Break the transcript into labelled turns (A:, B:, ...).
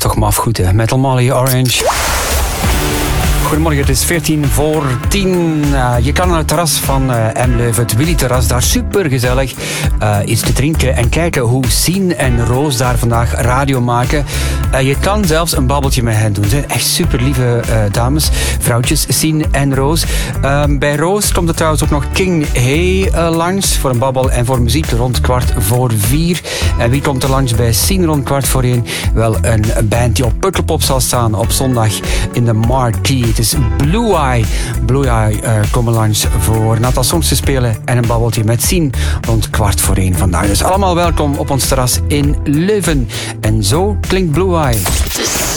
A: toch maf goed, hè? Metal Molly Orange. Goedemorgen, het is 14 voor 10. Je kan naar het terras van M. Leuven, het Willy-terras, daar supergezellig iets te drinken en kijken hoe Sien en Roos daar vandaag radio maken. Je kan zelfs een babbeltje met hen doen. Ze zijn echt super lieve dames, vrouwtjes, Sien en Roos. Bij Roos komt er trouwens ook nog King Hey langs voor een babbel en voor muziek rond 4:15. En wie komt er langs bij Sien rond 4:15? Wel, een band die op Pukkelpop zal staan op zondag in de Marquee. Het is Blue Eye. Blue Eye komen langs voor een aantal songs te spelen en een babbeltje met Sien rond 1:15 vandaag. Dus allemaal welkom op ons terras in Leuven. En zo klinkt Blue Eye.